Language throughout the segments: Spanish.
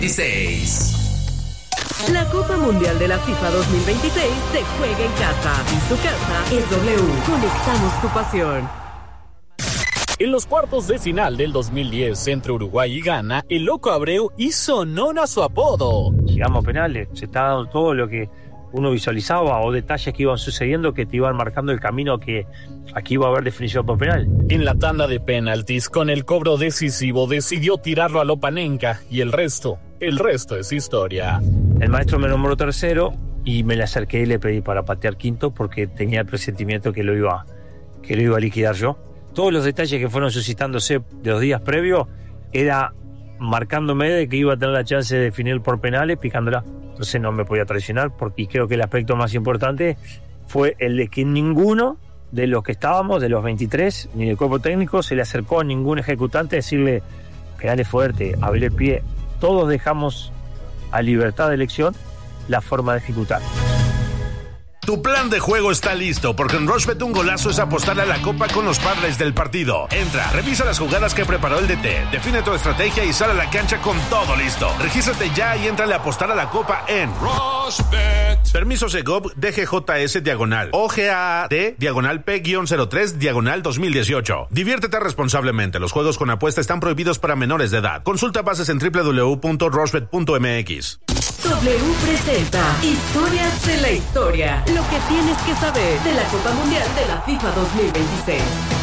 2026. La Copa Mundial de la FIFA 2026 se juega en casa y su casa es W. Conectamos tu pasión. En los cuartos de final del 2010 entre Uruguay y Ghana, el Loco Abreu hizo honor a su apodo. Llegamos a penales, se está dando todo lo que uno visualizaba o detalles que iban sucediendo que te iban marcando el camino que aquí iba a haber definición por penal. En la tanda de penaltis, con el cobro decisivo, decidió tirarlo a Lopanenka y el resto es historia. El maestro me nombró tercero y me le acerqué y le pedí para patear quinto porque tenía el presentimiento que lo iba a liquidar yo. Todos los detalles que fueron suscitándose de los días previos era marcándome de que iba a tener la chance de definir por penales picándola. Entonces no me podía traicionar y creo que el aspecto más importante fue el de que ninguno de los que estábamos, de los 23, ni del cuerpo técnico, se le acercó a ningún ejecutante a decirle penales fuerte, abrir el pie. Todos dejamos a libertad de elección la forma de ejecutar. Tu plan de juego está listo, porque en Rushbet un golazo es apostarle a la copa con los padres del partido. Entra, revisa las jugadas que preparó el DT, define tu estrategia y sale a la cancha con todo listo. Regístrate ya y entrale a apostar a la copa en Rushbet. Permiso Segov DGJS diagonal OGAAT diagonal P-03 diagonal 2018. Diviértete responsablemente. Los juegos con apuesta están prohibidos para menores de edad. Consulta bases en www.rushbet.mx. W presenta Historias de la Historia. Lo que tienes que saber de la Copa Mundial de la FIFA 2026.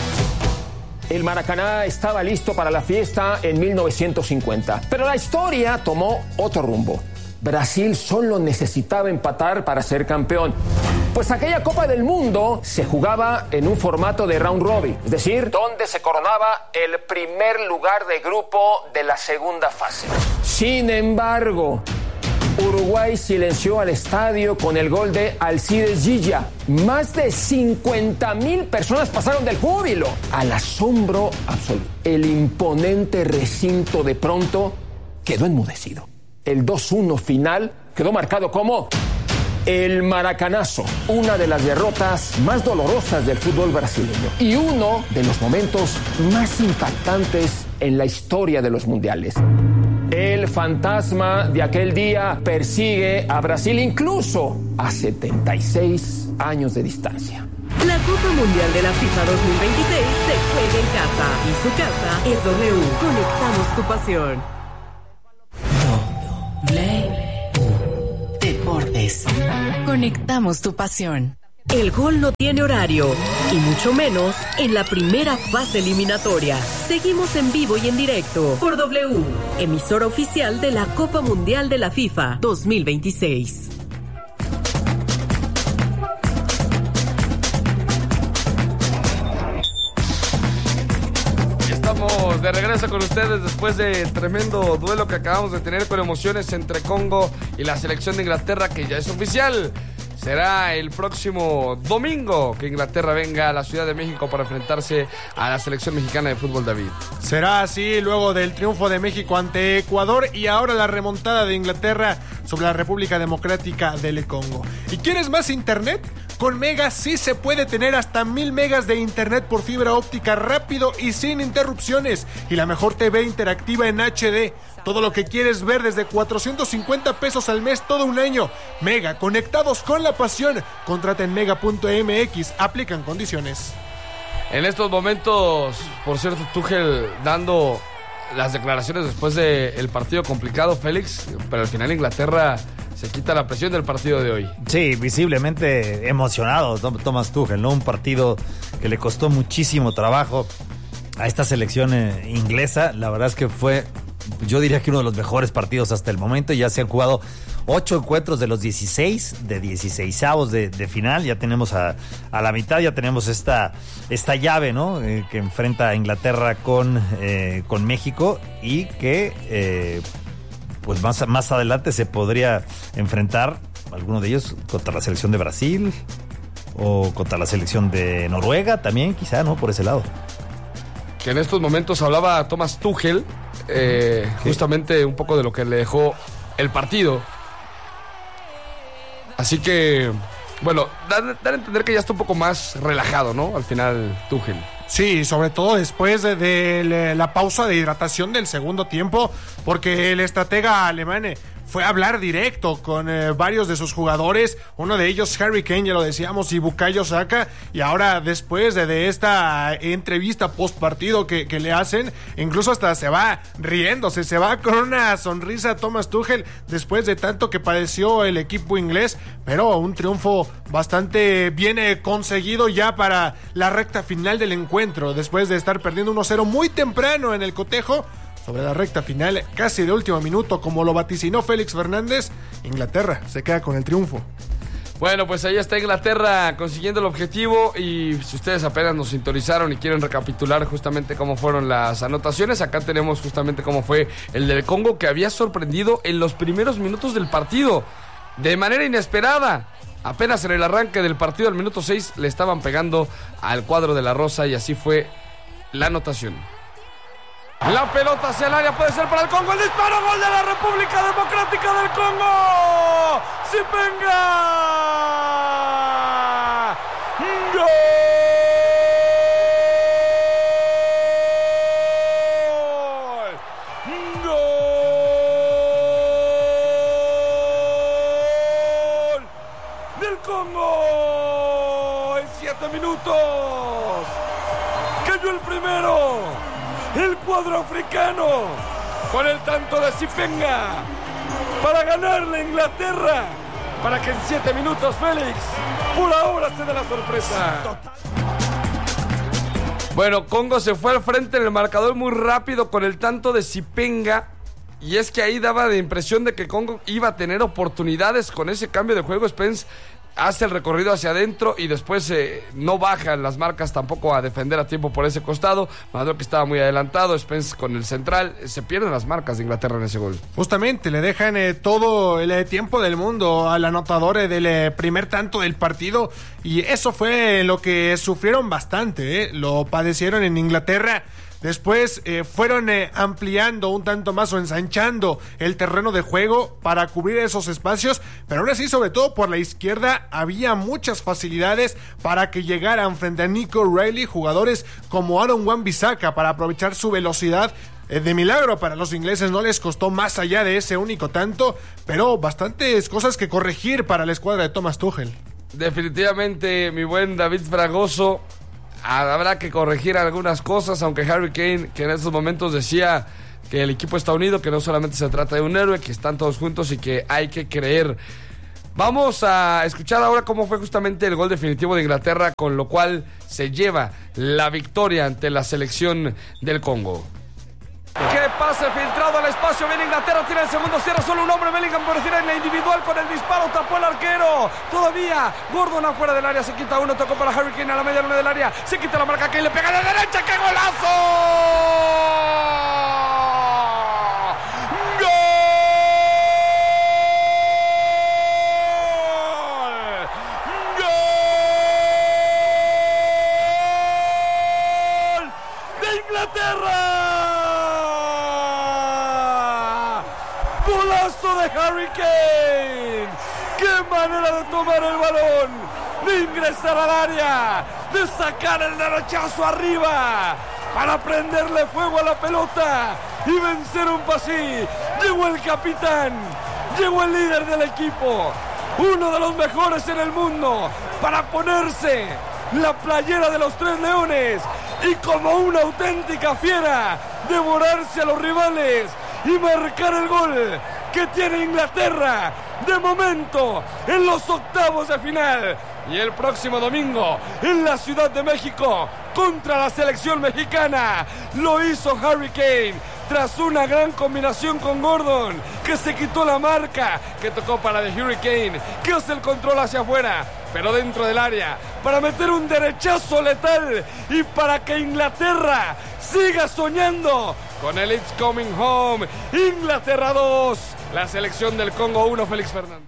El Maracaná estaba listo para la fiesta en 1950, pero la historia tomó otro rumbo. Brasil solo necesitaba empatar para ser campeón, pues aquella Copa del Mundo se jugaba en un formato de round robin, es decir, donde se coronaba el primer lugar de grupo de la segunda fase. Sin embargo, Uruguay silenció al estadio con el gol de Alcides Gilla. Más de 50,000 personas pasaron del júbilo al asombro absoluto. El imponente recinto de pronto quedó enmudecido. El 2-1 final quedó marcado como el Maracanazo, una de las derrotas más dolorosas del fútbol brasileño y uno de los momentos más impactantes en la historia de los mundiales. El fantasma de aquel día persigue a Brasil incluso a 76 años de distancia. La Copa Mundial de la FIFA 2026 se juega en casa y su casa es W. Conectamos tu pasión. Deportes. Conectamos tu pasión. El gol no tiene horario, y mucho menos en la primera fase eliminatoria. Seguimos en vivo y en directo por W, emisora oficial de la Copa Mundial de la FIFA 2026. Estamos de regreso con ustedes después del tremendo duelo que acabamos de tener con emociones entre Congo y la selección de Inglaterra, que ya es oficial. Será el próximo domingo que Inglaterra venga a la Ciudad de México para enfrentarse a la selección mexicana de fútbol, David. Será así luego del triunfo de México ante Ecuador y ahora la remontada de Inglaterra sobre la República Democrática del Congo. ¿Y quieres más internet? Con Mega sí se puede tener hasta 1000 megas de internet por fibra óptica rápido y sin interrupciones. Y la mejor TV interactiva en HD. Todo lo que quieres ver desde 450 pesos al mes todo un año. Mega, conectados con la pasión. Contrata en mega.mx. Aplican condiciones. En estos momentos, por cierto, Tuchel dando las declaraciones después del partido complicado, Félix, pero al final Inglaterra se quita la presión del partido de hoy. Sí, visiblemente emocionado Thomas Tuchel, ¿no? Un partido que le costó muchísimo trabajo a esta selección inglesa. La verdad es que fue, yo diría que uno de los mejores partidos hasta el momento. Ya se han jugado 8 encuentros de los 16, de 16avos de final. Ya tenemos a la mitad, ya tenemos esta llave, ¿no? Que enfrenta a Inglaterra con México y que pues más adelante se podría enfrentar alguno de ellos contra la selección de Brasil o contra la selección de Noruega también, quizá, ¿no? Por ese lado. Que en estos momentos hablaba Thomas Tuchel, justamente un poco de lo que le dejó el partido. Así que, bueno, dar a entender que ya está un poco más relajado, ¿no? Al final, Tuchel. Sí, sobre todo después de la pausa de hidratación del segundo tiempo, porque el estratega alemán fue a hablar directo con varios de sus jugadores, uno de ellos Harry Kane, ya lo decíamos, y Bukayo Saka, y ahora después de esta entrevista post partido que le hacen, incluso hasta se va riéndose, se va con una sonrisa Thomas Tuchel después de tanto que padeció el equipo inglés, pero un triunfo bastante bien conseguido ya para la recta final del encuentro, después de estar perdiendo 1-0 muy temprano en el cotejo. Sobre la recta final, casi de último minuto, como lo vaticinó Félix Fernández, Inglaterra se queda con el triunfo. Bueno, pues ahí está Inglaterra consiguiendo el objetivo, y si ustedes apenas nos sintonizaron y quieren recapitular justamente cómo fueron las anotaciones, acá tenemos justamente cómo fue el del Congo, que había sorprendido en los primeros minutos del partido, de manera inesperada. Apenas en el arranque del partido, al minuto 6, le estaban pegando al cuadro de la Rosa, y así fue la anotación. La pelota hacia el área, puede ser para el Congo, el disparo, gol de la República Democrática del Congo. ¡Sipenga! ¡Gol! ¡Gol del Congo! En 7 minutos cayó el primero. El cuadro africano con el tanto de Sipenga para ganarle a Inglaterra, para que en 7 minutos Félix por ahora se dé la sorpresa. Bueno, Congo se fue al frente en el marcador muy rápido con el tanto de Sipenga, y es que ahí daba la impresión de que Congo iba a tener oportunidades con ese cambio de juego. Spence hace el recorrido hacia adentro y después no bajan las marcas tampoco a defender a tiempo por ese costado. Maduro, que estaba muy adelantado, Spence con el central, se pierden las marcas de Inglaterra en ese gol. Justamente le dejan todo el tiempo del mundo al anotador del primer tanto del partido, y eso fue lo que sufrieron bastante, lo padecieron en Inglaterra. Después fueron ampliando un tanto más o ensanchando el terreno de juego para cubrir esos espacios, pero aún así, sobre todo por la izquierda, había muchas facilidades para que llegaran frente a Nico Reilly jugadores como Aaron Wan-Bissaka para aprovechar su velocidad. De milagro para los ingleses no les costó más allá de ese único tanto, pero bastantes cosas que corregir para la escuadra de Thomas Tuchel. Definitivamente, mi buen David Fragoso, habrá que corregir algunas cosas, aunque Harry Kane, que en estos momentos decía que el equipo está unido, que no solamente se trata de un héroe, que están todos juntos y que hay que creer. Vamos a escuchar ahora cómo fue justamente el gol definitivo de Inglaterra, con lo cual se lleva la victoria ante la selección del Congo. ¡Qué pase filtrado al espacio! Viene Inglaterra, tiene el segundo, cierra solo un hombre. Bellingham por decir en la individual con el disparo, tapó el arquero. Todavía Gordon afuera del área, se quita uno, tocó para Harry Kane a la media luna del área. Se quita la marca, Kane le pega de derecha. ¡Qué golazo! ¡Gol! ¡De Inglaterra! ¡Golazo de Harry Kane! ¡Qué manera de tomar el balón! De ingresar al área, de sacar el derechazo arriba para prenderle fuego a la pelota y vencer un pasí. Llegó el capitán, llegó el líder del equipo, uno de los mejores en el mundo, para ponerse la playera de los Tres Leones y, como una auténtica fiera, devorarse a los rivales y marcar el gol que tiene Inglaterra de momento en los octavos de final. Y el próximo domingo en la Ciudad de México contra la selección mexicana lo hizo Harry Kane tras una gran combinación con Gordon, que se quitó la marca, que tocó para The Hurricane, que hace el control hacia afuera, pero dentro del área, para meter un derechazo letal y para que Inglaterra siga soñando con el It's Coming Home. Inglaterra 2, la selección del Congo 1, Félix Fernández.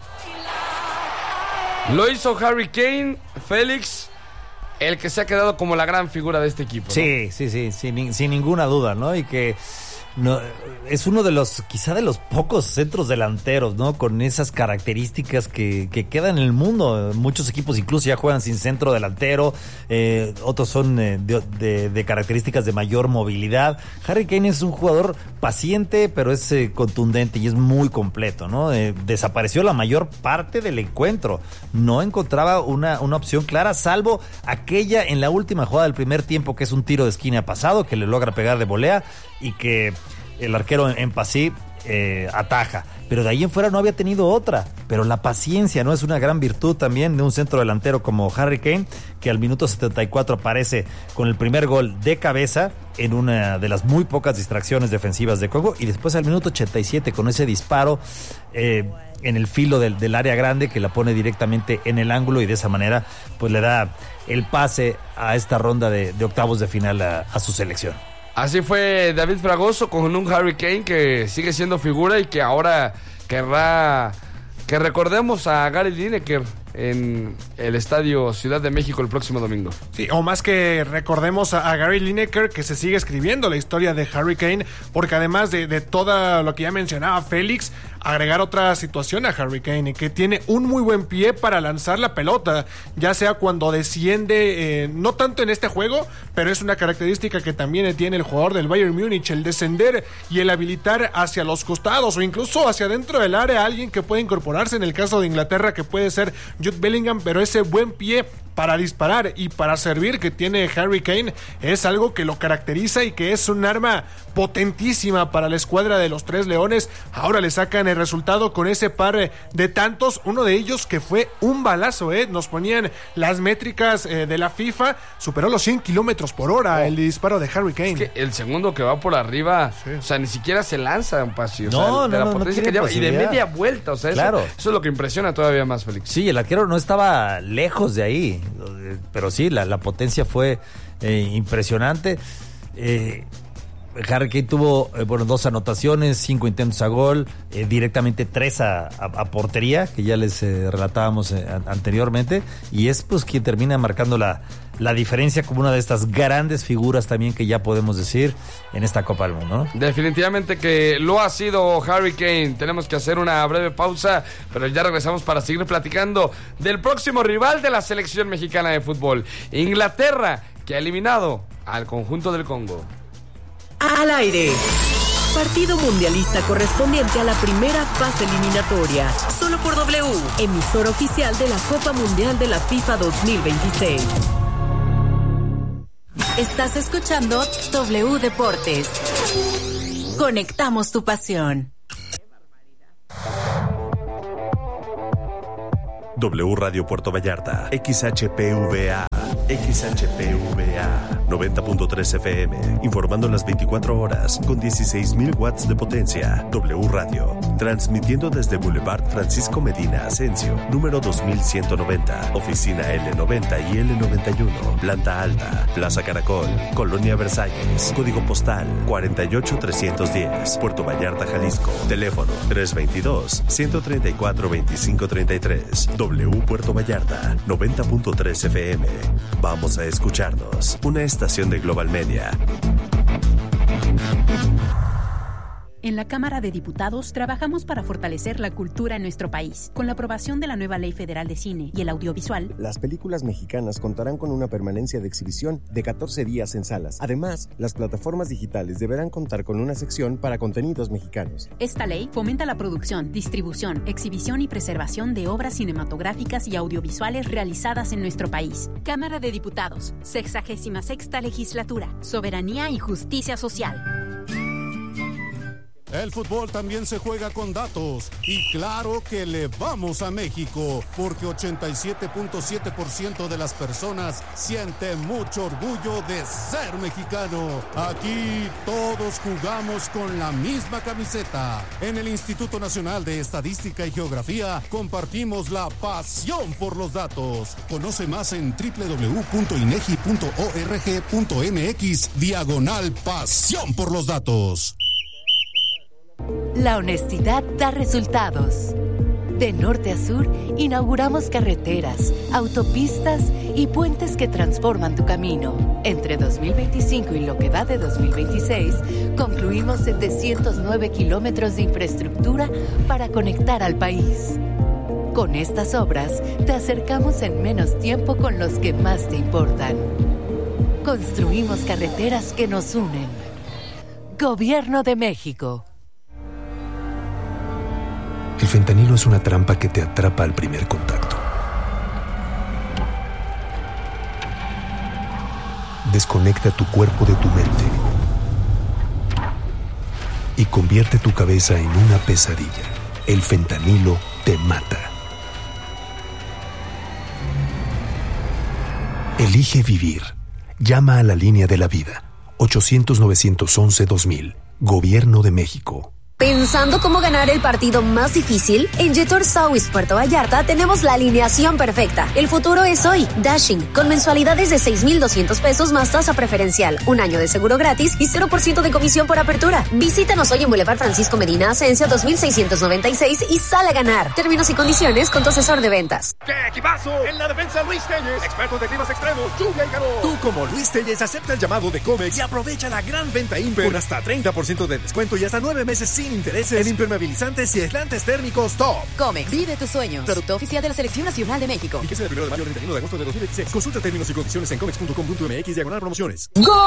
Lo hizo Harry Kane, Félix, el que se ha quedado como la gran figura de este equipo, ¿no? Sí, sin ninguna duda, ¿no? Y que no, es uno de los, quizá de los pocos centros delanteros, ¿no? Con esas características que quedan en el mundo. Muchos equipos incluso ya juegan sin centro delantero, otros son de características de mayor movilidad. Harry Kane es un jugador paciente, pero es contundente y es muy completo, ¿no? Desapareció la mayor parte del encuentro. No encontraba una opción clara, salvo aquella en la última jugada del primer tiempo, que es un tiro de esquina pasado, que le logra pegar de volea y que el arquero en Passy ataja, pero de ahí en fuera no había tenido otra. Pero la paciencia, ¿no? Es una gran virtud también de un centro delantero como Harry Kane, que al minuto 74 aparece con el primer gol de cabeza en una de las muy pocas distracciones defensivas de Congo, y después al minuto 87 con ese disparo en el filo del área grande, que la pone directamente en el ángulo, y de esa manera pues le da el pase a esta ronda de octavos de final a su selección. Así fue David Fragoso con un Harry Kane que sigue siendo figura y que ahora querrá que recordemos a Gary Lineker en el Estadio Ciudad de México el próximo domingo. Sí, o más que recordemos a Gary Lineker, que se sigue escribiendo la historia de Harry Kane, porque además de todo lo que ya mencionaba Félix, agregar otra situación a Harry Kane, que tiene un muy buen pie para lanzar la pelota, ya sea cuando desciende, no tanto en este juego, pero es una característica que también tiene el jugador del Bayern Múnich, el descender y el habilitar hacia los costados o incluso hacia dentro del área a alguien que puede incorporarse, en el caso de Inglaterra, que puede ser Jude Bellingham, pero ese buen pie para disparar y para servir que tiene Harry Kane es algo que lo caracteriza y que es un arma potentísima para la escuadra de los Tres Leones. Ahora le sacan el resultado con ese par de tantos, uno de ellos que fue un balazo, nos ponían las métricas de la FIFA, superó los 100 kilómetros por hora el disparo de Harry Kane. Es que el segundo que va por arriba, sí, o sea, ni siquiera se lanza un pase, la potencia que lleva, y de media vuelta, o sea, claro, eso es lo que impresiona todavía más, Félix. Sí, el arquero no estaba lejos de ahí, pero sí, la potencia fue impresionante. Harry Kane tuvo 2 anotaciones, 5 intentos a gol, directamente 3 a portería, que ya les relatábamos anteriormente, y es pues quien termina marcando la diferencia como una de estas grandes figuras también que ya podemos decir en esta Copa del Mundo, ¿no? Definitivamente que lo ha sido Harry Kane. Tenemos que hacer una breve pausa, pero ya regresamos para seguir platicando del próximo rival de la selección mexicana de fútbol, Inglaterra, que ha eliminado al conjunto del Congo. Al aire. Partido mundialista correspondiente a la primera fase eliminatoria. Solo por W, emisora oficial de la Copa Mundial de la FIFA 2026. Estás escuchando W Deportes. Conectamos tu pasión. W Radio Puerto Vallarta, XHPVA, 90.3 FM, informando las 24 horas con 16,000 watts de potencia. W Radio, transmitiendo desde Boulevard Francisco Medina Asensio, número 2190, oficina L90 y L91, planta alta, Plaza Caracol, Colonia Versalles, código postal 48310, Puerto Vallarta, Jalisco, teléfono 322-134-2533. W Puerto Vallarta, 90.3 FM. Vamos a escucharnos. Una estación de Global Media. En la Cámara de Diputados trabajamos para fortalecer la cultura en nuestro país. Con la aprobación de la nueva Ley Federal de Cine y el Audiovisual, las películas mexicanas contarán con una permanencia de exhibición de 14 días en salas. Además, las plataformas digitales deberán contar con una sección para contenidos mexicanos. Esta ley fomenta la producción, distribución, exhibición y preservación de obras cinematográficas y audiovisuales realizadas en nuestro país. Cámara de Diputados, 66ª Legislatura, Soberanía y Justicia Social. El fútbol también se juega con datos y claro que le vamos a México porque 87.7% de las personas siente mucho orgullo de ser mexicano. Aquí todos jugamos con la misma camiseta. En el Instituto Nacional de Estadística y Geografía compartimos la pasión por los datos. Conoce más en www.inegi.org.mx/pasión por los datos. La honestidad da resultados. De norte a sur, inauguramos carreteras, autopistas y puentes que transforman tu camino. Entre 2025 y lo que va de 2026, concluimos 709 kilómetros de infraestructura para conectar al país. Con estas obras, te acercamos en menos tiempo con los que más te importan. Construimos carreteras que nos unen. Gobierno de México. El fentanilo es una trampa que te atrapa al primer contacto. Desconecta tu cuerpo de tu mente y convierte tu cabeza en una pesadilla. El fentanilo te mata. Elige vivir. Llama a la línea de la vida. 800-911-2000. Gobierno de México. ¿Pensando cómo ganar el partido más difícil? En Jetur South Puerto Vallarta tenemos la alineación perfecta. El futuro es hoy. Dashing, con mensualidades de 6,200 pesos más tasa preferencial, un año de seguro gratis y 0% de comisión por apertura. Visítanos hoy en Boulevard Francisco Medina Asensio 2696 y sal a ganar. Términos y condiciones con tu asesor de ventas. ¡Qué equipazo! En la defensa Luis Telles, experto de climas extremos, lluvia y calor. Tú como Luis Telles acepta el llamado de Comex y aprovecha la gran venta Imper con hasta 30% de descuento y hasta 9 meses sin intereses en impermeabilizantes y aislantes térmicos top. Comex, vive tus sueños. Producto oficial de la Selección Nacional de México. Fíjese del 1 de mayo al 31 de agosto de 2016. Consulta términos y condiciones en comex.com.mx/promociones.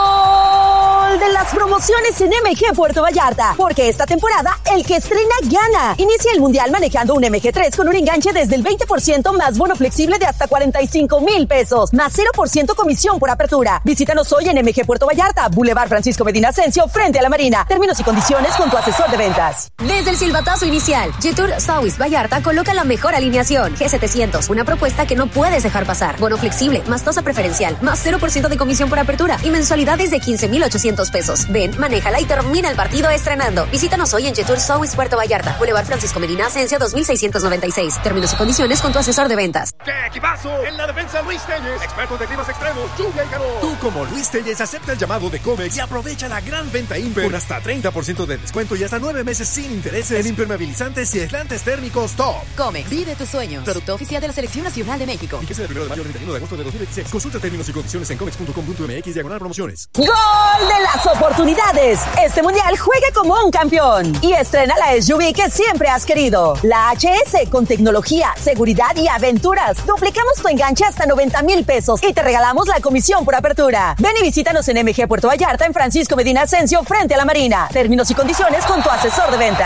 ¡Gol de las promociones en MG Puerto Vallarta! Porque esta temporada, el que estrena gana. Inicia el Mundial manejando un MG3 con un enganche desde el 20% más bono flexible de hasta 45,000 pesos, más 0% comisión por apertura. Visítanos hoy en MG Puerto Vallarta, Boulevard Francisco Medina Asensio, frente a la Marina. Términos y condiciones con tu asesor de ventas. Desde el silbatazo inicial, Jetur South Vallarta coloca la mejor alineación. G700, una propuesta que no puedes dejar pasar. Bono flexible, más tasa preferencial, más 0% de comisión por apertura y mensualidades de 15,800 pesos. Ven, manéjala y termina el partido estrenando. Visítanos hoy en Jetur South Puerto Vallarta, Boulevard Francisco Medina Asensio 2696. Términos y condiciones con tu asesor de ventas. ¡Qué equipazo! En la defensa Luis Telles, experto de climas extremos, lluvia y calor. Tú como Luis Telles acepta el llamado de Comex y aprovecha la gran venta Imper con hasta 30% de descuento y hasta 9 meses sin intereses en impermeabilizantes y aislantes térmicos top. Comex, vive tus sueños. Producto oficial de la Selección Nacional de México. Fíjese del 1 de mayo al 31 de agosto de 2016. Consulta términos y condiciones en comex.com.mx/promociones. ¡Gol de las oportunidades! Este mundial juega como un campeón y estrena la SUV que siempre has querido. La HS con tecnología, seguridad y aventuras. Duplicamos tu enganche hasta 90,000 pesos y te regalamos la comisión por apertura. Ven y visítanos en MG Puerto Vallarta en Francisco Medina Asensio frente a la Marina. Términos y condiciones con tu asesor de ventas.